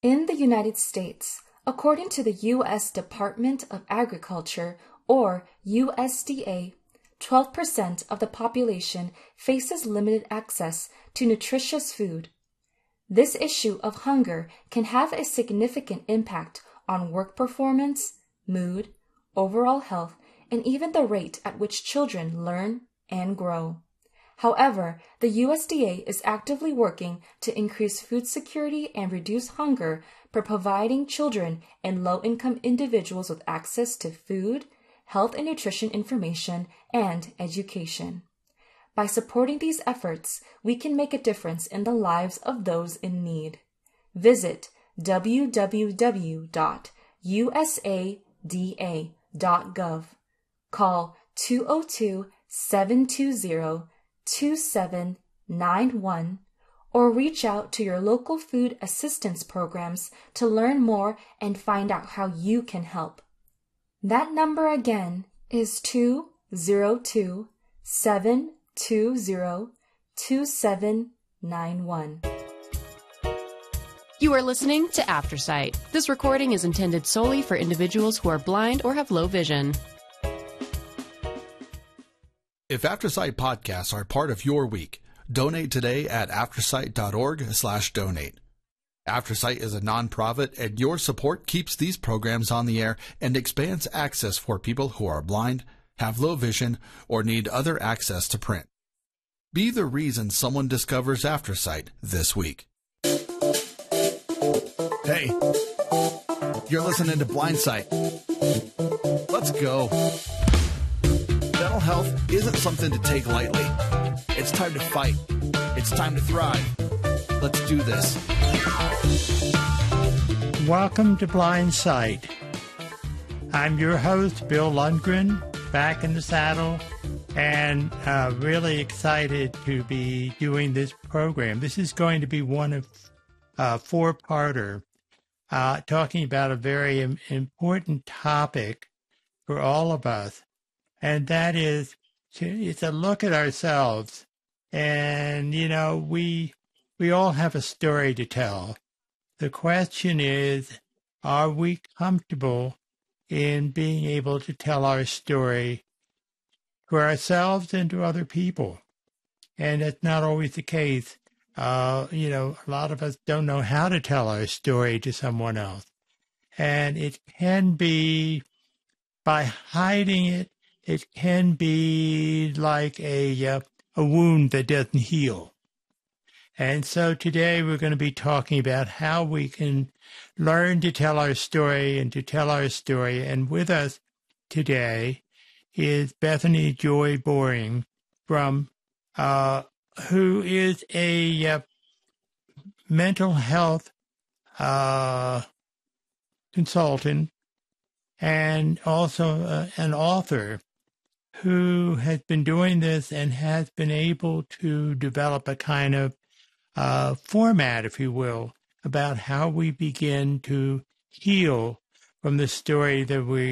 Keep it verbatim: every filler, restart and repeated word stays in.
In the United States, according to the U S Department of Agriculture, or U S D A, twelve percent of the population faces limited access to nutritious food. This issue of hunger can have a significant impact on work performance, mood, overall health, and even the rate at which children learn and grow. However, the U S D A is actively working to increase food security and reduce hunger by providing children and low-income individuals with access to food, health and nutrition information, and education. By supporting these efforts, we can make a difference in the lives of those in need. Visit w w w dot u s a d a dot gov. Call two oh two, seven two zero, two seven nine one or reach out to your local food assistance programs to learn more and find out how you can help. That number again is two oh two, seven two zero, two seven nine one. You are listening to Aftersight. This recording is intended solely for individuals who are blind or have low vision. If Aftersight podcasts are part of your week, donate today at aftersight.org slash donate. Aftersight is a nonprofit, and your support keeps these programs on the air and expands access for people who are blind, have low vision, or need other access to print. Be the reason someone discovers Aftersight this week. Hey, you're listening to Blindsight. Let's go. Mental health isn't something to take lightly. It's time to fight. It's time to thrive. Let's do this. Welcome to Blindsight. I'm your host, Bill Lundgren, back in the saddle, and uh, really excited to be doing this program. This is going to be one of uh, four-parter, uh, talking about a very im- important topic for all of us, and that is to, it's a look at ourselves. And, you know, we we all have a story to tell. The question is, are we comfortable in being able to tell our story to ourselves and to other people? And that's not always the case. Uh, you know, a lot of us don't know how to tell our story to someone else. And it can be by hiding it. It can be like a, uh, a wound that doesn't heal. And so today we're going to be talking about how we can learn to tell our story and to tell our story. And with us today is Bethany Joy Boring, from uh, who is a uh, mental health uh, consultant and also uh, an author who has been doing this and has been able to develop a kind of uh, format, if you will, about how we begin to heal from the story that we